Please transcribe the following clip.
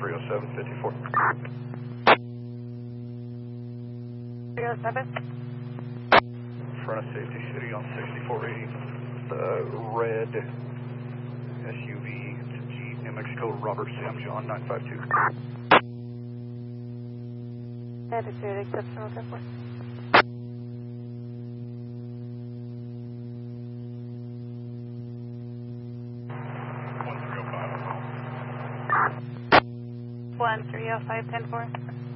307, 54. 307. Front of Safety City on 6480. The red SUV, it's a Jeep, New Mexico, Robert Sam John 952. Attitude, exceptional 10-4. One 305. 1 305 10-4.